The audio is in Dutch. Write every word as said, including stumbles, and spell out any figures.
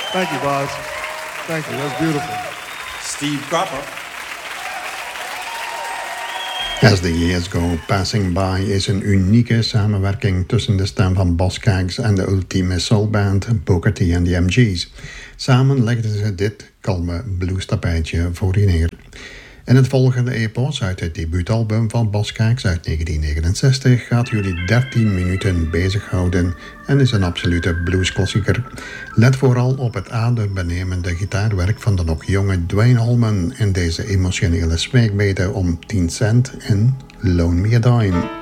Thank you, Boz. Thank you. That's beautiful. Steve Cropper. As the Years Go Passing By is een unieke samenwerking tussen de stem van Boz Scaggs en de ultieme soulband Booker T en de M G's. Samen legden ze dit kalme bluestapijtje voor je neer. In het volgende epos uit het debuutalbum van Boz Scaggs uit negentien negenenzestig gaat jullie dertien minuten bezighouden en is een absolute bluesklassieker. Let vooral op het adembenemende gitaarwerk van de nog jonge Duane Allman in deze emotionele smeekbede om tien cent en Loan Me a Dime.